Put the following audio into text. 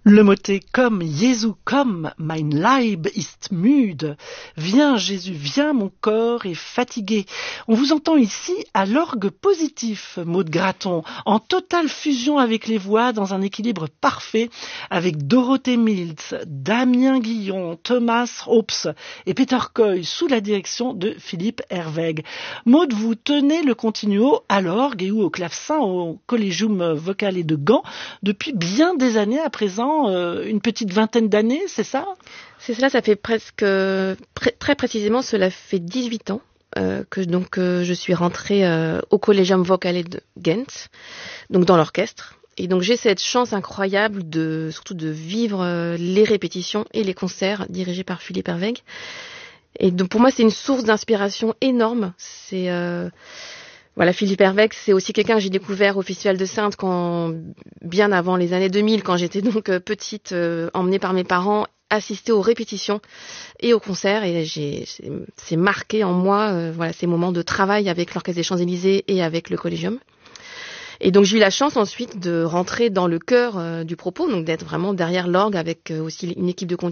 Le Motet komm, Jesu komm, mein Leib ist müde. Viens Jésus, viens, mon corps est fatigué. On vous entend ici à l'orgue positif, Maud Graton, en totale fusion avec les voix, dans un équilibre parfait, avec Dorothée Mills, Damien Guillon, Thomas Hobbs et Peter Coy, sous la direction de Philippe Herweg. Maud, vous tenez le continuo à l'orgue et ou au clavecin au Collegium Vocale de Gand depuis bien des années à présent. Une petite vingtaine d'années, c'est ça? C'est cela, ça fait très précisément, cela fait 18 ans que je suis rentrée au Collegium Vocale de Ghent, donc dans l'orchestre. Et donc j'ai cette chance incroyable surtout de vivre les répétitions et les concerts dirigés par Philippe Herweg. Et donc pour moi, c'est une source d'inspiration énorme. Philippe Herweg, c'est aussi quelqu'un que j'ai découvert au Festival de Saintes bien avant les années 2000, quand j'étais donc petite, emmenée par mes parents, assister aux répétitions et aux concerts. Et c'est marqué en moi, ces moments de travail avec l'Orchestre des Champs-Élysées et avec le Collegium. Et donc j'ai eu la chance ensuite de rentrer dans le cœur du propos, donc d'être vraiment derrière l'orgue avec aussi une équipe de